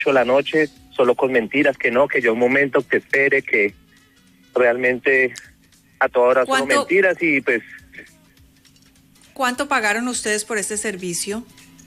la noche, solo con mentiras, que no, que yo un momento, que espere, que realmente a toda hora solo mentiras y pues... ¿Cuánto pagaron ustedes por este servicio?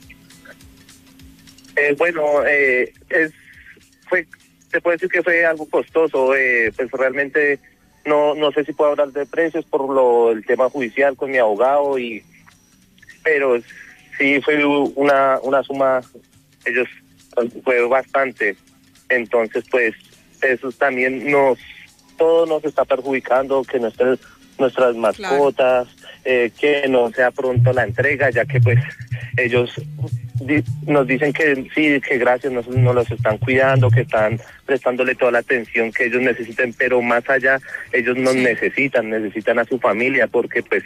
Se puede decir que fue algo costoso, pues realmente no sé si puedo hablar de precios por el tema judicial con mi abogado, pero sí fue una suma, fue bastante, entonces pues eso también todo nos está perjudicando, que nuestras mascotas, que no sea pronto la entrega, ya que pues ellos nos dicen que sí, que gracias, nos los están cuidando, que están prestándole toda la atención que ellos necesiten, pero más allá ellos nos necesitan a su familia, porque pues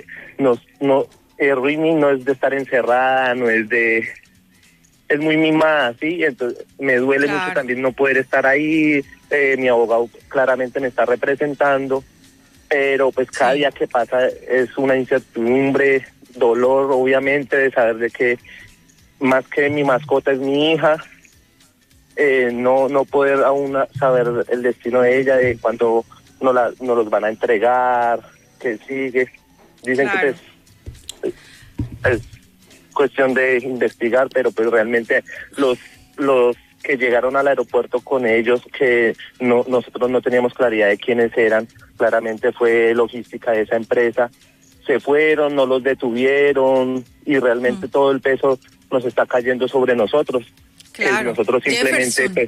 Rimi no es de estar encerrada, es muy mimada, ¿sí? Entonces me duele mucho también no poder estar ahí, mi abogado claramente me está representando, pero pues cada día que pasa es una incertidumbre, dolor obviamente de saber de que más que mi mascota es mi hija, no poder aún saber el destino de ella, de cuándo nos los van a entregar, que sigue. Dicen que es cuestión de investigar, pero pues realmente los que llegaron al aeropuerto con ellos, que nosotros no teníamos claridad de quiénes eran, claramente fue logística de esa empresa, se fueron, no los detuvieron y realmente todo el peso nos está cayendo sobre nosotros. Claro. Nosotros simplemente pues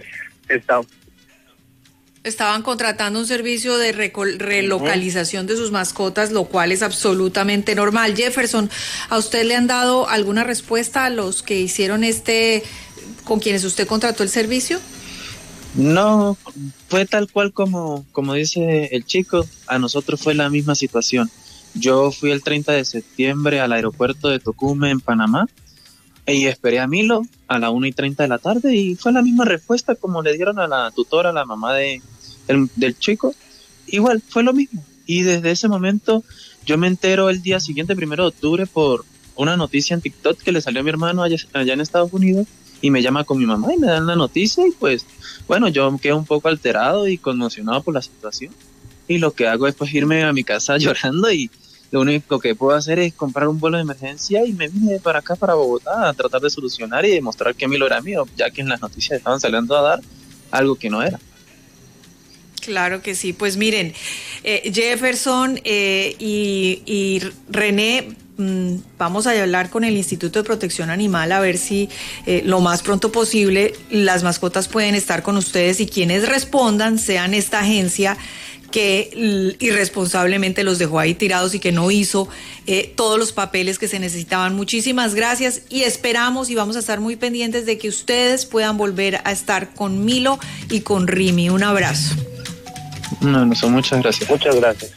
estaban contratando un servicio de relocalización de sus mascotas, lo cual es absolutamente normal. Jefferson, ¿a usted le han dado alguna respuesta a los que hicieron con quienes usted contrató el servicio? No, fue tal cual como dice el chico, a nosotros fue la misma situación. Yo fui el 30 de septiembre al aeropuerto de Tocumen, en Panamá, y esperé a Milo a la 1:30 de la tarde y fue la misma respuesta como le dieron a la tutora, a la mamá del chico. Igual, fue lo mismo. Y desde ese momento yo me entero el día siguiente, 1 de octubre, por una noticia en TikTok que le salió a mi hermano allá en Estados Unidos, y me llama con mi mamá y me dan la noticia y pues, bueno, yo quedo un poco alterado y conmocionado por la situación. Y lo que hago es pues irme a mi casa llorando y lo único que puedo hacer es comprar un vuelo de emergencia y me vine para acá, para Bogotá, a tratar de solucionar y demostrar que Milo era mío, ya que en las noticias estaban saliendo a dar algo que no era. Claro que sí. Pues miren, Jefferson y René, vamos a hablar con el Instituto de Protección Animal a ver si lo más pronto posible las mascotas pueden estar con ustedes y quienes respondan sean esta agencia que irresponsablemente los dejó ahí tirados y que no hizo todos los papeles que se necesitaban. Muchísimas gracias y esperamos y vamos a estar muy pendientes de que ustedes puedan volver a estar con Milo y con Rimi. Un abrazo. No, muchas gracias. Muchas gracias.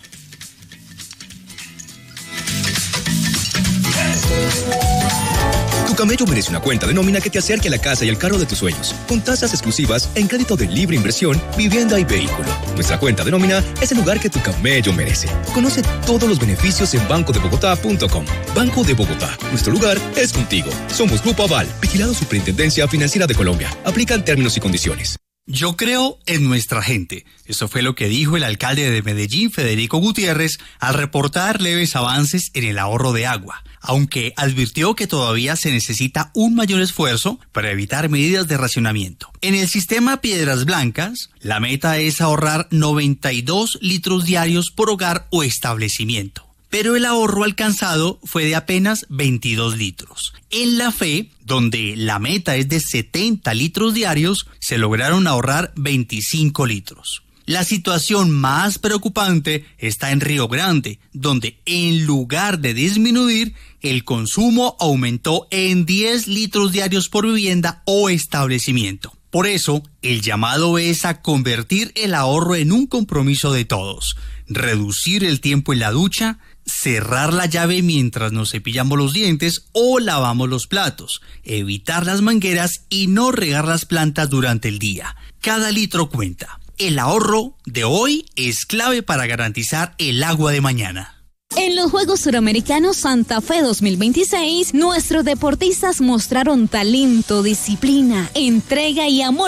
Tu camello merece una cuenta de nómina que te acerque a la casa y al carro de tus sueños, con tasas exclusivas en crédito de libre inversión, vivienda y vehículo. Nuestra cuenta de nómina es el lugar que tu camello merece. Conoce todos los beneficios en bancodebogotá.com. Banco de Bogotá, nuestro lugar es contigo. Somos Grupo Aval, vigilado Superintendencia Financiera de Colombia. Aplican términos y condiciones. Yo creo en nuestra gente. Eso fue lo que dijo el alcalde de Medellín, Federico Gutiérrez, al reportar leves avances en el ahorro de agua, aunque advirtió que todavía se necesita un mayor esfuerzo para evitar medidas de racionamiento. En el sistema Piedras Blancas, la meta es ahorrar 92 litros diarios por hogar o establecimiento, pero el ahorro alcanzado fue de apenas 22 litros. En La Fe, donde la meta es de 70 litros diarios, se lograron ahorrar 25 litros. La situación más preocupante está en Río Grande, donde en lugar de disminuir, el consumo aumentó en 10 litros diarios por vivienda o establecimiento. Por eso, el llamado es a convertir el ahorro en un compromiso de todos, reducir el tiempo en la ducha, cerrar la llave mientras nos cepillamos los dientes o lavamos los platos, evitar las mangueras y no regar las plantas durante el día. Cada litro cuenta. El ahorro de hoy es clave para garantizar el agua de mañana. En los Juegos Suramericanos Santa Fe 2026, nuestros deportistas mostraron talento, disciplina, entrega y amor